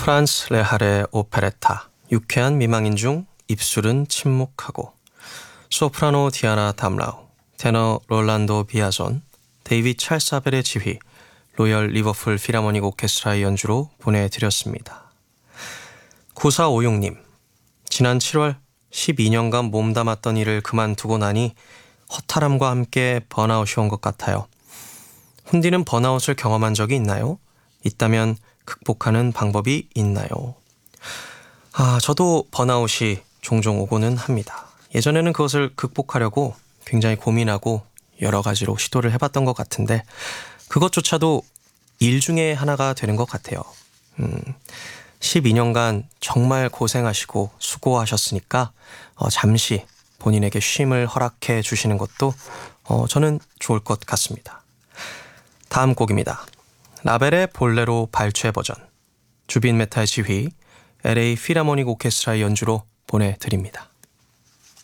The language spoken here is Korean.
프란스 레할의 오페레타, 유쾌한 미망인 중 입술은 침묵하고, 소프라노 디아나 담라우, 테너 롤란도 비아존, 데이빗 찰사벨의 지휘, 로열 리버풀 필하모닉 오케스트라의 연주로 보내드렸습니다. 9456님, 지난 7월 12년간 몸담았던 일을 그만두고 나니 허탈함과 함께 번아웃이 온 것 같아요. 훈디는 번아웃을 경험한 적이 있나요? 있다면 극복하는 방법이 있나요? 저도 번아웃이 종종 오고는 합니다. 예전에는 그것을 극복하려고 굉장히 고민하고 여러 가지로 시도를 해봤던 것 같은데 그것조차도 일 중에 하나가 되는 것 같아요. 12년간 정말 고생하시고 수고하셨으니까 잠시 본인에게 쉼을 허락해 주시는 것도 저는 좋을 것 같습니다. 다음 곡입니다. 라벨의 볼레로 발췌 버전, 주빈 메타의 지휘, LA 필하모닉 오케스트라의 연주로 보내드립니다.